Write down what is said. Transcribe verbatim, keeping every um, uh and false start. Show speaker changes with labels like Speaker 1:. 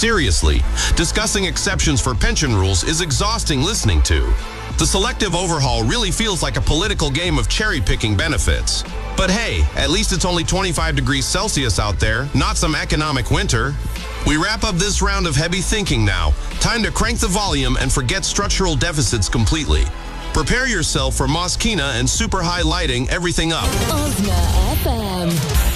Speaker 1: Seriously, discussing exceptions for pension rules is exhausting listening to. The selective overhaul really feels like a political game of cherry-picking benefits. But hey, at least it's only twenty-five degrees Celsius out there, not some economic winter. We wrap up this round of heavy thinking now. Time to crank the volume and forget structural deficits completely. Prepare yourself for Moschino and super high lighting everything up.
Speaker 2: Ozna F M.